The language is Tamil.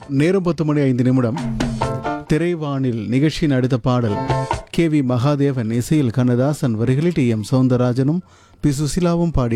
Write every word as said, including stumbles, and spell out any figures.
நேரம் பத்து மணி ஐந்து நிமிடம். திரைவானில் நிகழ்ச்சியின் அடுத்த பாடல் கே வி மகாதேவன் இசையில் கண்ணதாசன் வரிகளில் டி எம் சௌந்தரராஜனும் பி சுசிலாவும் பாடி